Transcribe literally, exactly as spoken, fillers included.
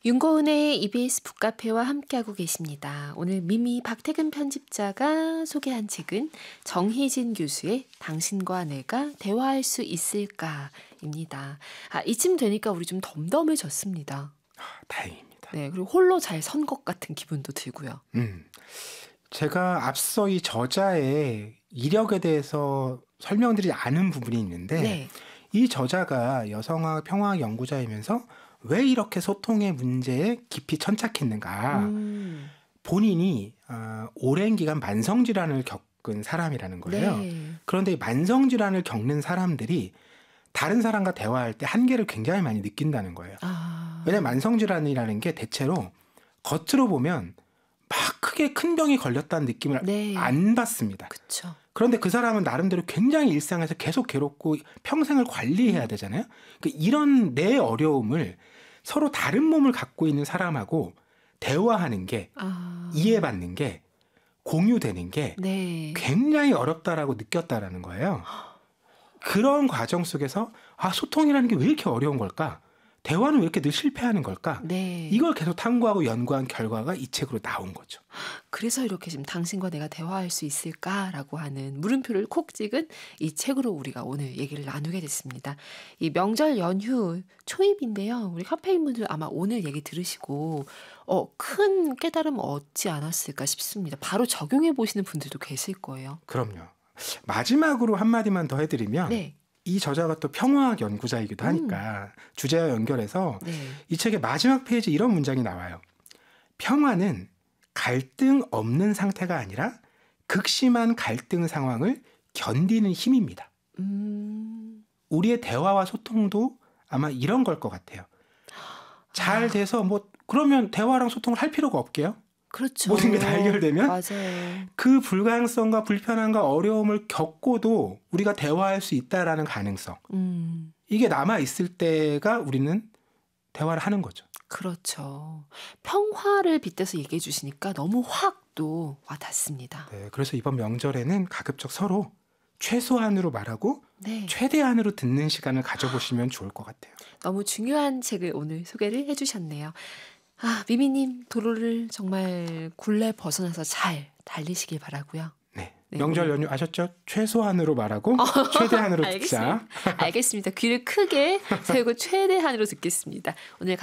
윤고은의 이비에스 북카페와 함께하고 계십니다. 오늘 미미 박태근 편집자가 소개한 책은 정희진 교수의 당신과 내가 대화할 수 있을까입니다. 아, 이쯤 되니까 우리 좀 덤덤해졌습니다. 아, 다행입니다. 네, 그리고 홀로 잘 선 것 같은 기분도 들고요. 음, 제가 앞서 이 저자의 이력에 대해서 설명드리지 않은 부분이 있는데 네. 이 저자가 여성학 평화학 연구자이면서 왜 이렇게 소통의 문제에 깊이 천착했는가. 음. 본인이 어, 오랜 기간 만성질환을 겪은 사람이라는 거예요. 네. 그런데 이 만성질환을 겪는 사람들이 다른 사람과 대화할 때 한계를 굉장히 많이 느낀다는 거예요. 아. 왜냐하면 만성질환이라는 게 대체로 겉으로 보면 막 크게 큰 병이 걸렸다는 느낌을 네. 안 받습니다. 그쵸. 그런데 그 사람은 나름대로 굉장히 일상에서 계속 괴롭고 평생을 관리해야 되잖아요. 그러니까 이런 내 어려움을 서로 다른 몸을 갖고 있는 사람하고 대화하는 게 아. 이해받는 게 공유되는 게 네. 굉장히 어렵다라고 느꼈다라는 거예요. 그런 과정 속에서 아, 소통이라는 게 왜 이렇게 어려운 걸까? 대화는 왜 이렇게 늘 실패하는 걸까? 네. 이걸 계속 탐구하고 연구한 결과가 이 책으로 나온 거죠. 그래서 이렇게 지금 당신과 내가 대화할 수 있을까라고 하는 물음표를 콕 찍은 이 책으로 우리가 오늘 얘기를 나누게 됐습니다. 이 명절 연휴 초입인데요. 우리 카페인분들 아마 오늘 얘기 들으시고 어, 큰 깨달음 얻지 않았을까 싶습니다. 바로 적용해 보시는 분들도 계실 거예요. 그럼요. 마지막으로 한마디만 더 해드리면 네. 이 저자가 또 평화학 연구자이기도 하니까 음. 주제와 연결해서 네. 이 책의 마지막 페이지 이런 문장이 나와요. 평화는 갈등 없는 상태가 아니라 극심한 갈등 상황을 견디는 힘입니다. 음. 우리의 대화와 소통도 아마 이런 걸 것 같아요. 잘 돼서 뭐 그러면 대화랑 소통을 할 필요가 없게요. 그렇죠. 모든 게 다 해결되면 맞아요. 그 불가능성과 불편함과 어려움을 겪고도 우리가 대화할 수 있다라는 가능성. 음. 이게 남아 있을 때가 우리는 대화를 하는 거죠. 그렇죠. 평화를 빗대서 얘기해 주시니까 너무 확 또 와닿습니다. 네, 그래서 이번 명절에는 가급적 서로 최소한으로 말하고 네. 최대한으로 듣는 시간을 가져보시면 좋을 것 같아요. 너무 중요한 책을 오늘 소개를 해주셨네요. 아, 미미님 도로를 정말 굴레 벗어나서 잘 달리시길 바라고요. 네, 네, 명절 오늘. 연휴 아셨죠? 최소한으로 말하고 최대한으로 듣자. 알겠습니다. 알겠습니다. 귀를 크게 세우고 최대한으로 듣겠습니다. 오늘